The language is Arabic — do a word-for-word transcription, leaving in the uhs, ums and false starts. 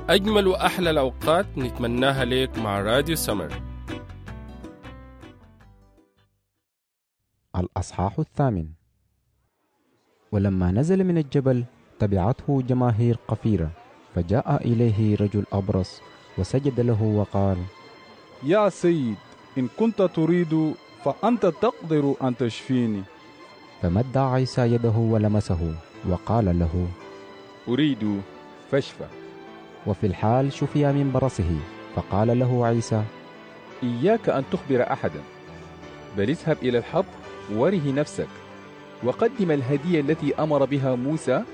أجمل وأحلى الأوقات نتمناها لك مع راديو سمر. الأصحاح الثامن. ولما نزل من الجبل تبعته جماهير قفيرة، فجاء إليه رجل أبرص وسجد له وقال: يا سيد، إن كنت تريد فأنت تقدر أن تشفيني. فمد عيسى يده ولمسه وقال له: أريد، فاشفى. وفي الحال شفي من برصه. فقال له عيسى: إياك أن تخبر أحدا، بل اذهب إلى الحبر وره نفسك، وقدم الهدية التي أمر بها موسى